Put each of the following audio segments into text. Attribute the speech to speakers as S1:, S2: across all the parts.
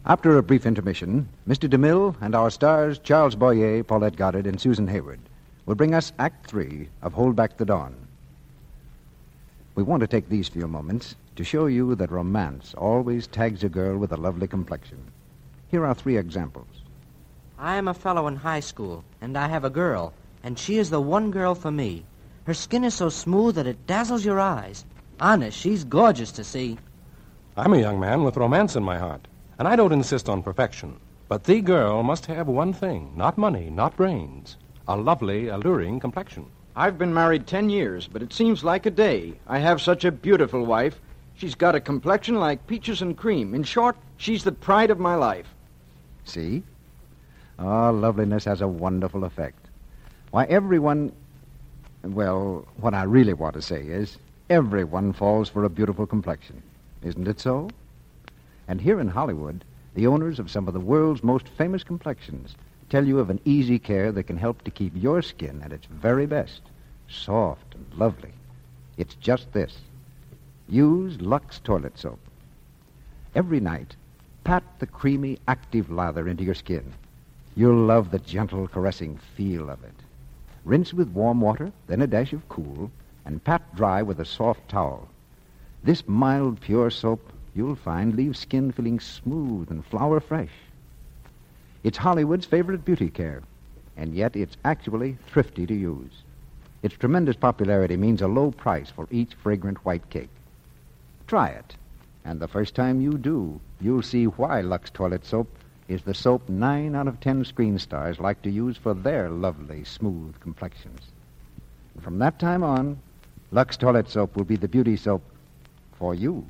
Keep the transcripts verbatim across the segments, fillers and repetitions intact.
S1: After a brief intermission, Mister DeMille and our stars Charles Boyer, Paulette Goddard, and Susan Hayward will bring us Act Three of Hold Back the Dawn. We want to take these few moments to show you that romance always tags a girl with a lovely complexion. Here are three examples.
S2: I am a fellow in high school, and I have a girl, and she is the one girl for me. Her skin is so smooth that it dazzles your eyes. Honest, she's gorgeous to see.
S3: I'm a young man with romance in my heart, and I don't insist on perfection. But the girl must have one thing, not money, not brains, a lovely, alluring complexion.
S4: I've been married ten years, but it seems like a day. I have such a beautiful wife. She's got a complexion like peaches and cream. In short, she's the pride of my life.
S1: See? Oh, loveliness has a wonderful effect. Why, everyone... Well, what I really want to say is, everyone falls for a beautiful complexion. Isn't it so? And here in Hollywood, the owners of some of the world's most famous complexions tell you of an easy care that can help to keep your skin at its very best, soft and lovely. It's just this. Use Lux toilet soap. Every night, pat the creamy, active lather into your skin. You'll love the gentle, caressing feel of it. Rinse with warm water, then a dash of cool, and pat dry with a soft towel. This mild, pure soap, you'll find, leaves skin feeling smooth and flower-fresh. It's Hollywood's favorite beauty care, and yet it's actually thrifty to use. Its tremendous popularity means a low price for each fragrant white cake. Try it, and the first time you do, you'll see why Lux toilet soap is the soap nine out of ten screen stars like to use for their lovely, smooth complexions. And from that time on, Lux toilet soap will be the beauty soap for you.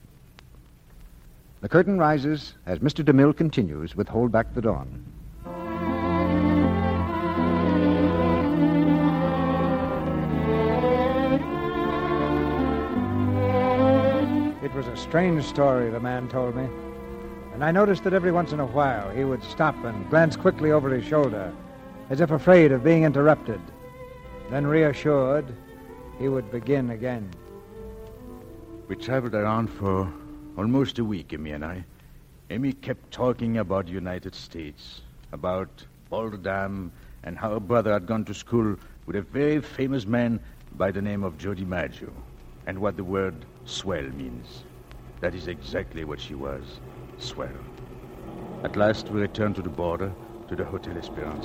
S1: The curtain rises as Mister DeMille continues with Hold Back the Dawn.
S5: It was a strange story, the man told me. And I noticed that every once in a while he would stop and glance quickly over his shoulder, as if afraid of being interrupted. Then, reassured, he would begin again.
S6: We traveled around for almost a week, Emmy and I. Emmy kept talking about the United States, about Boulder Dam, and how her brother had gone to school with a very famous man by the name of Joe DiMaggio, and what the word swell means. That is exactly what she was, swell. At last we returned to the border, to the Hotel Esperanza.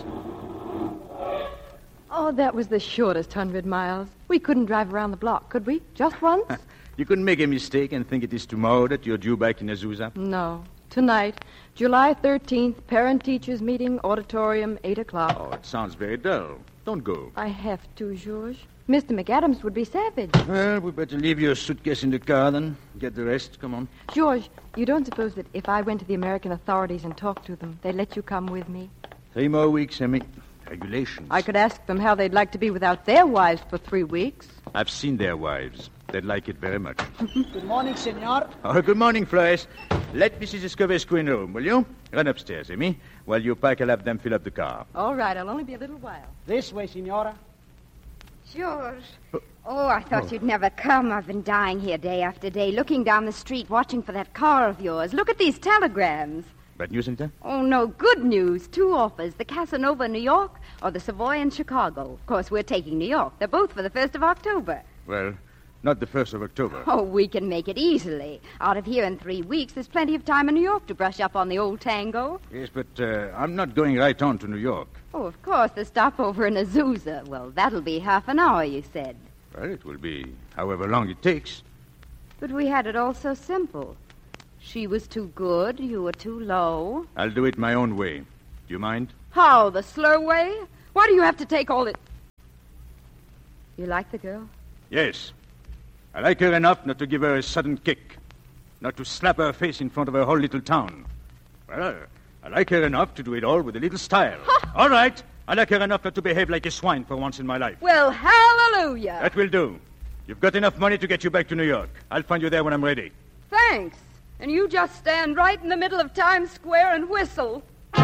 S7: Oh, that was the shortest hundred miles. We couldn't drive around the block, could we? Just once?
S6: You couldn't make a mistake and think it is tomorrow that you're due back in Azusa?
S7: No. Tonight, July thirteenth, parent-teachers meeting, auditorium, eight o'clock.
S6: Oh, it sounds very dull. Don't go.
S7: I have to, George. Mister McAdams would be savage.
S6: Well, we better leave your suitcase in the car, then. Get the rest. Come on.
S7: George, you don't suppose that if I went to the American authorities and talked to them, they'd let you come with me?
S6: Three more weeks, Emmy. Regulations.
S7: I could ask them how they'd like to be without their wives for three weeks.
S6: I've seen their wives. They'd like it very much.
S8: Good morning, senor.
S6: Oh, good morning, Flores. Let Missus Escovescu in the room, will you? Run upstairs, Emmy. While you pack, I'll have them fill up the car.
S7: All right, I'll only be a little while.
S8: This way, senora.
S9: George. Oh, I thought oh. you'd never come. I've been dying here day after day, looking down the street, watching for that car of yours. Look at these telegrams.
S6: Bad news, Anita?
S9: Oh, no, good news. Two offers, the Casanova in New York or the Savoy in Chicago. Of course, we're taking New York. They're both for the first of October.
S6: Well, not the first of October.
S9: Oh, we can make it easily. Out of here in three weeks, there's plenty of time in New York to brush up on the old tango.
S6: Yes, but uh, I'm not going right on to New York.
S9: Oh, of course, the stopover in Azusa. Well, that'll be half an hour, you said.
S6: Well, it will be however long it takes.
S9: But we had it all so simple. She was too good, you were too low.
S6: I'll do it my own way. Do you mind?
S9: How, the slow way? Why do you have to take all it... You like the girl?
S6: Yes. I like her enough not to give her a sudden kick. Not to slap her face in front of her whole little town. Well, I like her enough to do it all with a little style. All right. I like her enough not to behave like a swine for once in my life.
S9: Well, hallelujah.
S6: That will do. You've got enough money to get you back to New York. I'll find you there when I'm ready.
S9: Thanks. And you just stand right in the middle of Times Square and whistle.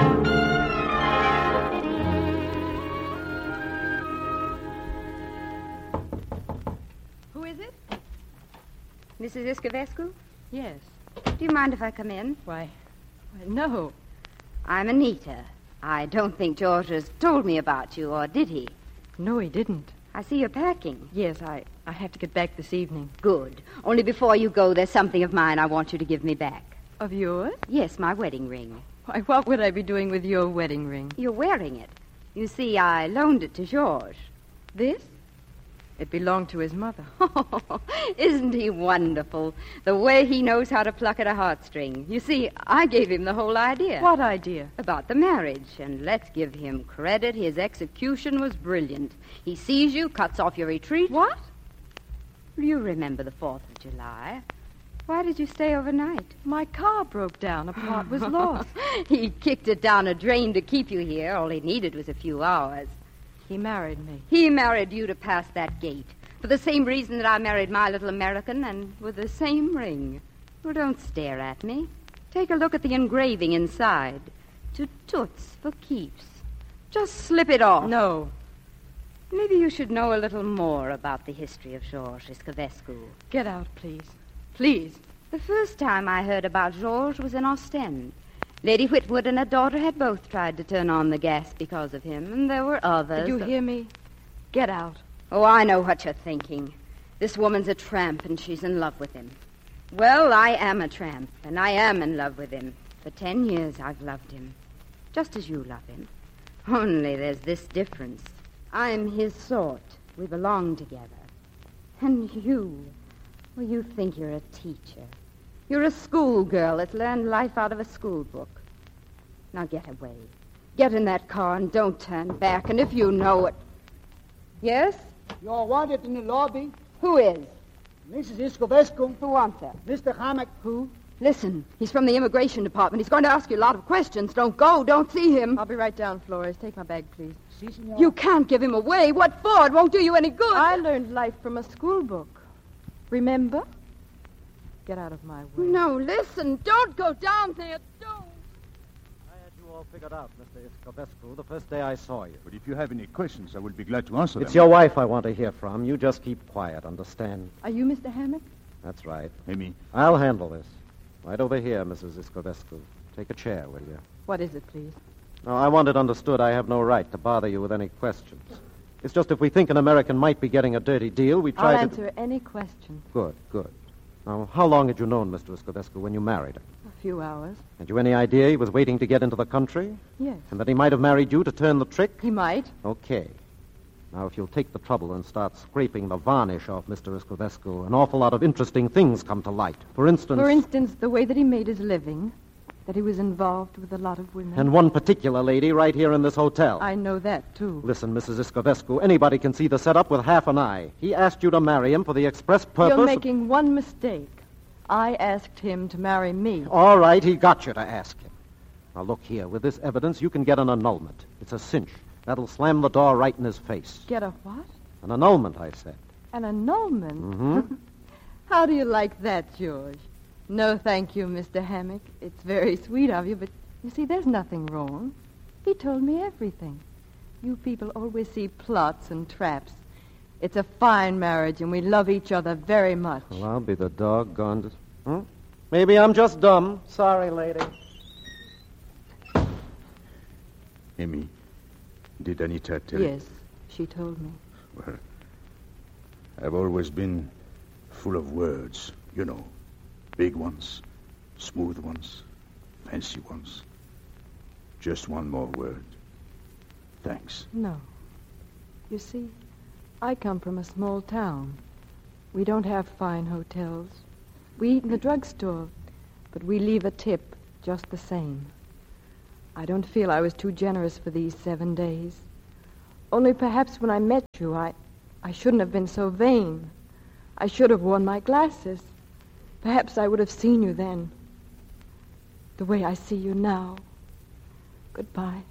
S9: Who is it? Missus Escovescu?
S7: Yes.
S9: Do you mind if I come in?
S7: Why, No.
S9: I'm Anita. I don't think George has told me about you, or did he?
S7: No, he didn't.
S9: I see you're packing.
S7: Yes, I, I have to get back this evening.
S9: Good. Only before you go, there's something of mine I want you to give me back.
S7: Of yours?
S9: Yes, my wedding ring.
S7: Why, what would I be doing with your wedding ring?
S9: You're wearing it. You see, I loaned it to George.
S7: This? It belonged to his mother.
S9: Oh, isn't he wonderful? The way he knows how to pluck at a heartstring. You see, I gave him the whole idea.
S7: What idea?
S9: About the marriage. And let's give him credit. His execution was brilliant. He sees you, cuts off your retreat.
S7: What?
S9: You remember the fourth of July. Why did you stay overnight?
S7: My car broke down. A part was lost.
S9: He kicked it down a drain to keep you here. All he needed was a few hours.
S7: He married me.
S9: He married you to pass that gate. For the same reason that I married my little American, and with the same ring. Well, don't stare at me. Take a look at the engraving inside. To Toots for keeps. Just slip it off.
S7: No.
S9: Maybe you should know a little more about the history of Georges Iscovescu.
S7: Get out, please. Please.
S9: The first time I heard about Georges was in Ostend. Lady Whitwood and her daughter had both tried to turn on the gas because of him, and there were others.
S7: Did you hear me? Get out.
S9: Oh, I know what you're thinking. This woman's a tramp, and she's in love with him. Well, I am a tramp, and I am in love with him. For ten years I've loved him, just as you love him. Only there's this difference. I'm his sort. We belong together. And you, well, you think you're a teacher. You're a schoolgirl that's learned life out of a school book. Now get away. Get in that car and don't turn back. And if you know it... Yes?
S8: You're wanted in the lobby.
S9: Who is?
S8: Missus Iscovescu.
S9: Who wants her?
S8: Mister Hammock.
S9: Who? Listen, he's from the immigration department. He's going to ask you a lot of questions. Don't go. Don't see him.
S7: I'll be right down, Flores. Take my bag, please.
S8: Si, senor.
S9: You can't give him away. What for? It won't do you any good.
S7: I learned life from a school book. Remember? Get out of my way.
S9: No, listen. Don't go down there. Don't.
S10: I had you all figured out, Mister Iscovescu, the first day I saw you.
S6: But if you have any questions, I will be glad to answer them.
S10: It's your wife I want to hear from. You just keep quiet, understand?
S7: Are you Mister Hammock?
S10: That's right.
S6: Amy.
S10: I'll handle this. Right over here, Missus Iscovescu. Take a chair, will you?
S7: What is it, please?
S10: No, I want it understood I have no right to bother you with any questions. It's just if we think an American might be getting a dirty deal, we try
S7: I'll
S10: to...
S7: answer any question.
S10: Good, good. Now, how long had you known Mister Iscovescu when you married him?
S7: A few hours.
S10: Had you any idea he was waiting to get into the country?
S7: Yes.
S10: And that he might have married you to turn the trick?
S7: He might.
S10: Okay. Now, if you'll take the trouble and start scraping the varnish off Mister Iscovescu, an awful lot of interesting things come to light. For instance...
S7: For instance, the way that he made his living, that he was involved with a lot of women.
S10: And one particular lady right here in this hotel.
S7: I know that, too.
S10: Listen, Missus Iscovescu, anybody can see the setup with half an eye. He asked you to marry him for the express purpose...
S7: You're making one mistake. I asked him to marry me.
S10: All right, he got you to ask him. Now, look here. With this evidence, you can get an annulment. It's a cinch. That'll slam the door right in his face.
S7: Get a what?
S10: An annulment, I said.
S7: An annulment?
S10: Mm-hmm.
S7: How do you like that, George? No, thank you, Mister Hammock. It's very sweet of you, but you see, there's nothing wrong. He told me everything. You people always see plots and traps. It's a fine marriage, and we love each other very much.
S10: Well, I'll be the doggone... Hmm? Maybe I'm just dumb. Sorry, lady.
S6: Amy, did Anita tell you?
S7: Yes, she told me.
S6: Well, I've always been full of words, you know. Big ones, smooth ones, fancy ones. Just one more word. Thanks.
S7: No. You see, I come from a small town. We don't have fine hotels. We eat in the drugstore, but we leave a tip just the same. I don't feel I was too generous for these seven days. Only perhaps when I met you, I, I shouldn't have been so vain. I should have worn my glasses. Perhaps I would have seen you then. The way I see you now. Goodbye.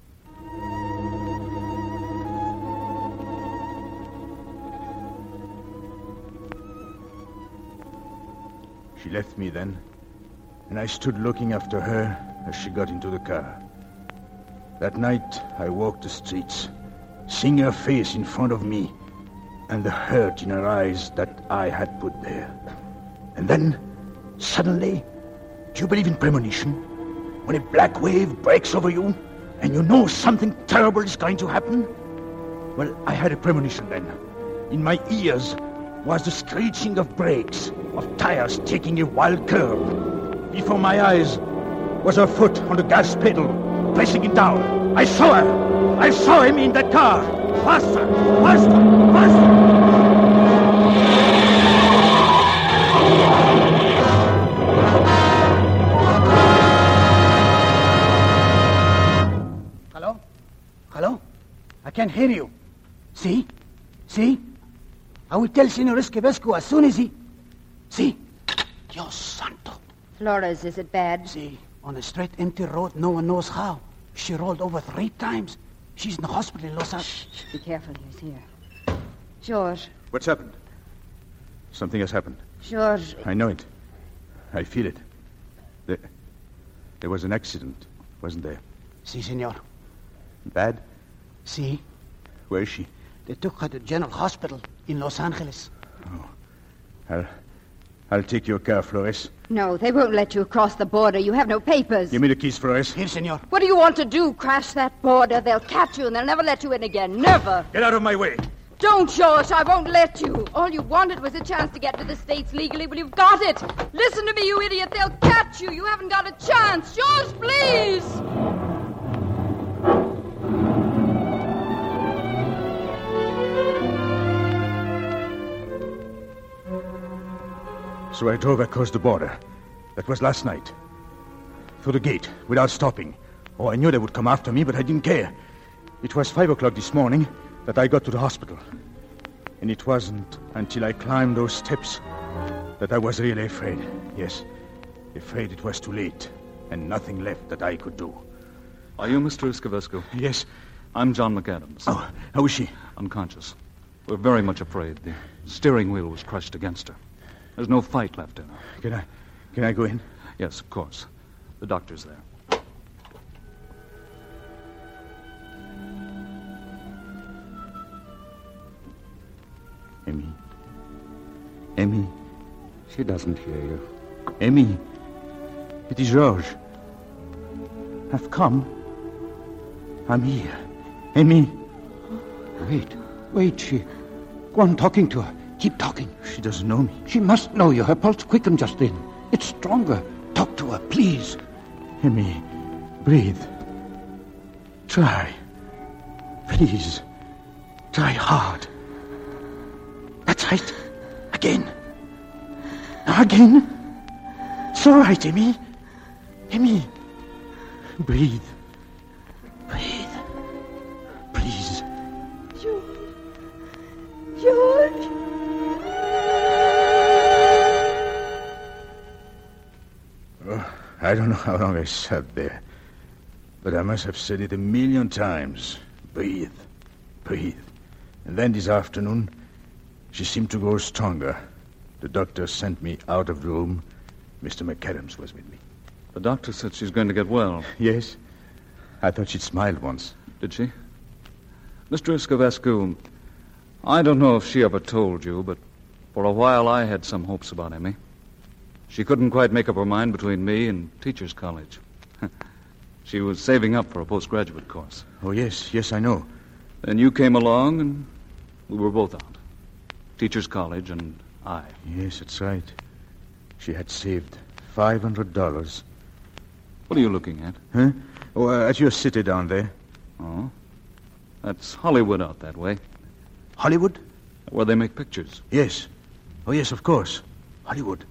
S6: She left me then, and I stood looking after her as she got into the car. That night, I walked the streets, seeing her face in front of me, and the hurt in her eyes that I had put there. And then, suddenly, do you believe in premonition? when a black wave breaks over you and you know something terrible is going to happen? Well, I had a premonition then. In my ears was the screeching of brakes, of tires taking a wild curve. Before my eyes was her foot on the gas pedal, pressing it down. I saw her. I saw him in that car. Faster, faster, faster.
S8: Hello? Hello? I can't hear you. See? See? I will tell Senor Escovescu as soon as he... See? Dios santo.
S9: Flores, is it bad?
S8: See, on a straight empty road, no one knows how. She rolled over three times. She's in the hospital in Los Angeles.
S9: Be careful, he's here. George.
S6: What's happened? Something has happened.
S9: George.
S6: I know it. I feel it. There, there was an accident, wasn't there?
S8: Si, senor.
S6: Bad?
S8: Si.
S6: Where is she?
S8: They took her to General Hospital in Los Angeles.
S6: Oh. I'll, I'll take your car, Flores.
S9: No, they won't let you across the border. You have no papers.
S6: Give me the keys, Flores.
S8: Here, senor.
S9: What do you want to do? Crash that border? They'll catch you and they'll never let you in again. Never.
S6: Get out of my way.
S9: Don't, George. I won't let you. All you wanted was a chance to get to the States legally. Well, you've got it. Listen to me, you idiot. They'll catch you. You haven't got a chance. George, please.
S6: So I drove across the border. That was last night. Through the gate, without stopping. Oh, I knew they would come after me, but I didn't care. It was five o'clock this morning that I got to the hospital. And it wasn't until I climbed those steps that I was really afraid. Yes, afraid it was too late, and nothing left that I could do.
S11: Are you Mister Escovescu?
S6: Yes.
S11: I'm John McAdams.
S6: Oh, how is she?
S11: Unconscious. We're very much afraid. The steering wheel was crushed against her. There's no fight left in her.
S6: Can I, can I go in?
S11: Yes, of course. The doctor's there.
S6: Emmy. Emmy.
S10: She doesn't hear you.
S6: Emmy. It is George. I've come. I'm here. Emmy.
S12: Wait. Wait, she... Go on talking to her. Keep talking.
S6: She doesn't know me.
S12: She must know you. Her pulse quickened just then. It's stronger. Talk to her, please.
S6: Emmy, breathe. Try. Please. Try hard. That's right. Again. Now again. It's all right, Emmy. Emmy. Breathe. Breathe. Please.
S9: George. George.
S6: Oh, I don't know how long I sat there, but I must have said it a million times. Breathe. Breathe. And then this afternoon, she seemed to grow stronger. The doctor sent me out of the room. Mister McAdams was with me.
S11: The doctor said she's going to get well.
S6: Yes. I thought she'd smiled once.
S11: Did she? Mister Escovescu, I don't know if she ever told you, but for a while I had some hopes about Emmy. She couldn't quite make up her mind between me and Teachers College. She was saving up for a postgraduate course.
S6: Oh, yes, yes, I know.
S11: Then you came along, and we were both out. Teachers College and I.
S6: Yes, that's right. She had saved five hundred dollars.
S11: What are you looking at?
S6: Huh? Oh, uh, at your city down there.
S11: Oh? That's Hollywood out that way.
S6: Hollywood?
S11: Where they make pictures.
S6: Yes. Oh, yes, of course. Hollywood.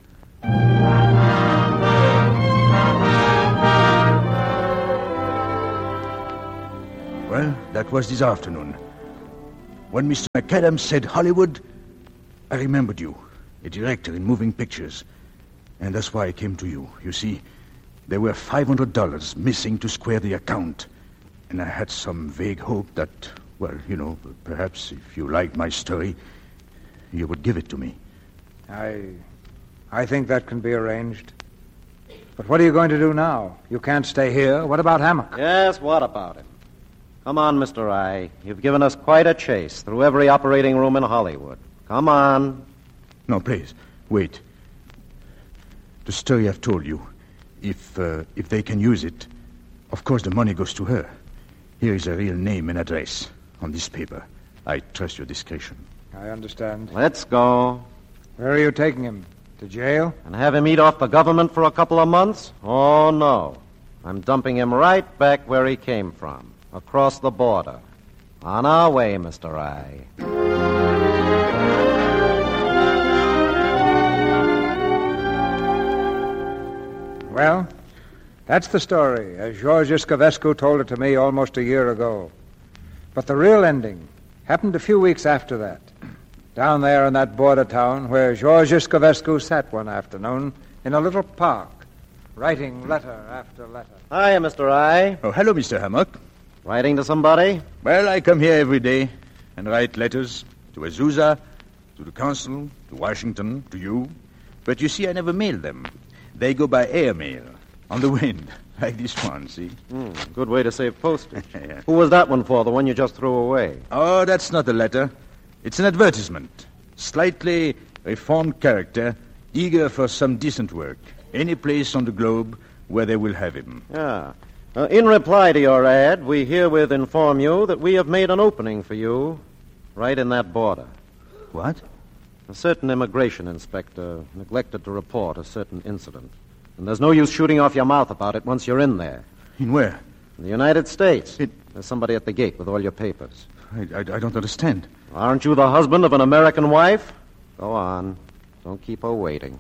S6: Well, that was this afternoon. When Mister McAdams said Hollywood, I remembered you, a director in moving pictures. And that's why I came to you. You see, there were five hundred dollars missing to square the account. And I had some vague hope that, well, you know, perhaps if you liked my story, you would give it to me.
S5: I... I think that can be arranged. But what are you going to do now? You can't stay here. What about Hammock?
S10: Yes, what about him? Come on, Mister Rye. You've given us quite a chase through every operating room in Hollywood. Come on.
S6: No, please, wait. The story I've told you, if, uh, if they can use it, of course the money goes to her. Here is her real name and address on this paper. I trust your discretion.
S5: I understand.
S10: Let's go.
S5: Where are you taking him? To jail?
S10: And have him eat off the government for a couple of months? Oh, no. I'm dumping him right back where he came from, across the border. On our way, Mister I.
S5: Well, that's the story, as George Iscovescu told it to me almost a year ago. But the real ending happened a few weeks after that, down there in that border town where George Iscovescu sat one afternoon in a little park, writing letter after letter.
S10: Hi, Mister I.
S6: Oh, hello, Mister Hammock.
S10: Writing to somebody?
S6: Well, I come here every day and write letters to Azusa, to the consul, to Washington, to you. But you see, I never mail them. They go by airmail, on the wind, like this one, see?
S10: Mm, good way to save postage.
S6: Yeah.
S10: Who was that one for, the one you just threw away?
S6: Oh, that's not a letter. It's an advertisement. Slightly reformed character, eager for some decent work. Any place on the globe where they will have him.
S10: Yeah. Uh, in reply to your ad, we herewith inform you that we have made an opening for you right in that border.
S6: What?
S10: A certain immigration inspector neglected to report a certain incident. And there's no use shooting off your mouth about it once you're in there.
S6: In where?
S10: In the United States.
S6: It...
S10: There's somebody at the gate with all your papers.
S6: I, I, I don't understand.
S10: Aren't you the husband of an American wife? Go on. Don't keep her waiting.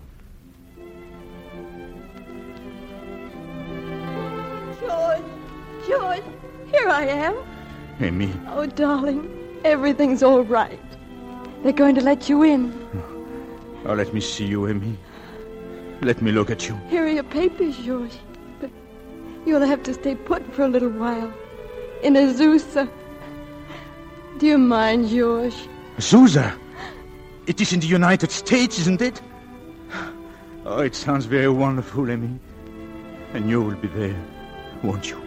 S7: George, George, here I am.
S6: Amy.
S7: Oh, darling, everything's all right. They're going to let you in.
S6: Oh, let me see you, Amy. Let me look at you.
S7: Here are your papers, George. But you'll have to stay put for a little while. In Azusa. Do you mind, George?
S6: Azusa? It is in the United States, isn't it? Oh, it sounds very wonderful, Amy. And you will be there, won't you?